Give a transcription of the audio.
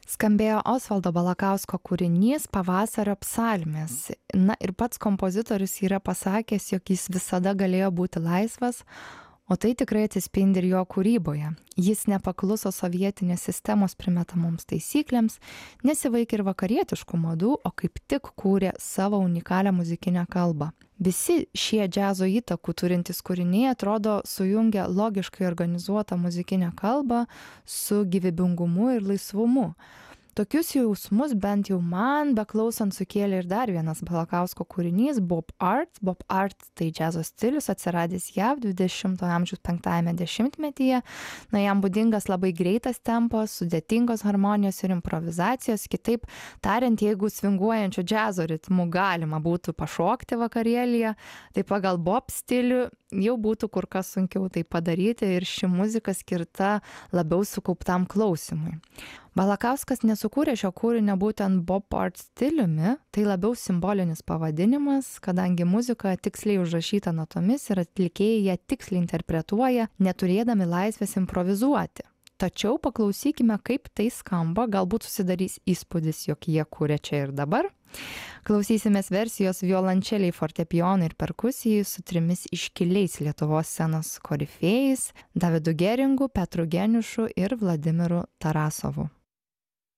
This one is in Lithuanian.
Skambėjo Osvaldo Balakausko kūrinys Pavasario psalmės. Na ir pats kompozitorius yra pasakęs, jog jis visada galėjo būti laisvas, o tai tikrai atsispindi ir jo kūryboje. Jis nepakluso sovietinės sistemos primetamoms taisyklėms, nesivaikė ir vakarietiškų madų, o kaip tik kūrė savo unikalią muzikinę kalbą. Visi šie džiazo įtakų turintys kūriniai atrodo sujungia logiškai organizuotą muzikinę kalbą su gyvybingumu ir laisvumu. Tokius jausmus bent jau man beklausant sukėlė ir dar vienas Balakausko kūrinys Bop Art. Bop Art tai džiazo stilius atsiradęs JAV 20-ojo amžiaus 5-ajame dešimtmetyje. Na, jam būdingas labai greitas tempas, sudėtingos harmonijos ir improvizacijos. Kitaip tariant, jeigu svinguojančio džiazo ritmu galima būtų pašokti vakarėlyje, tai pagal Bop stilių jau būtų kur kas sunkiau tai padaryti ir ši muzika skirta labiau sukauptam klausimui. Balakauskas nesukūrė šio kūrinio būtent Bop Art stiliumi, tai labiau simbolinis pavadinimas, kadangi muzika tiksliai užrašyta natomis ir atlikėjai ją tiksliai interpretuoja, neturėdami laisvės improvizuoti. Tačiau paklausykime, kaip tai skamba, galbūt susidarys įspūdis, jog jie kūrė čia ir dabar. Klausysimės versijos violončeliai, fortepijonai ir perkusijai su 3 iškiliais Lietuvos scenos korifėjais Davidu Geringu, Petru Geniušu ir Vladimiru Tarasovu.